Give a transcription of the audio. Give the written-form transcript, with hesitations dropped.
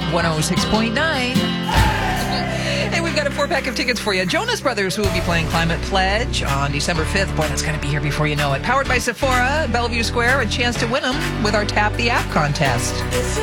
106.9. Hey, we've got a 4-pack of tickets for you. Jonas Brothers, who will be playing Climate Pledge on December 5th. Boy, that's going to be here before you know it. Powered by Sephora, Bellevue Square, a chance to win them with our Tap the App contest.